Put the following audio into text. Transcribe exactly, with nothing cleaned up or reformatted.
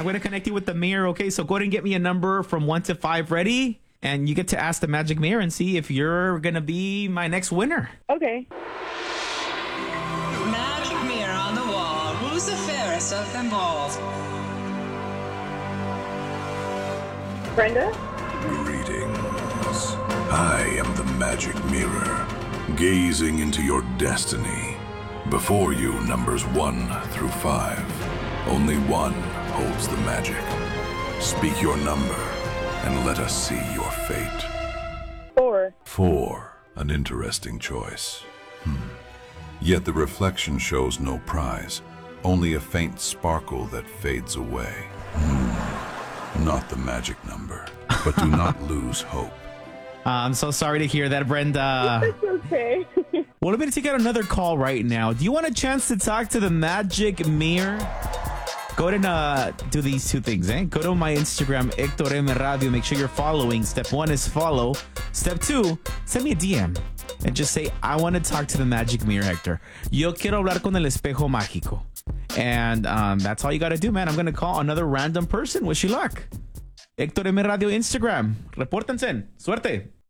I'm going to connect you with the mirror, okay? So go ahead and get me a number from one to five ready, and you get to ask the magic mirror and see if you're going to be my next winner. Okay. Magic mirror on the wall. Who's the fairest of them all? Brenda? Greetings. I am the magic mirror, gazing into your destiny. Before you, numbers one through five. Only one holds the magic. Speak your number, and let us see your fate. Four. Four. An interesting choice. Hmm. Yet the reflection shows no prize, only a faint sparkle that fades away. Hmm. Not the magic number, but do not lose hope. Uh, I'm so sorry to hear that, Brenda. It's okay. Well, let me take out another call right now. Do you want a chance to talk to the magic mirror? Go ahead and uh, do these two things, eh? Go to my Instagram, Hector M Radio. Make sure you're following. Step one is follow. Step two, send me a D M and just say, I want to talk to the magic mirror, Hector. Yo quiero hablar con el espejo mágico. And um, that's all you got to do, man. I'm going to call another random person. Wish you luck. Hector M Radio Instagram. Repórtense. Suerte.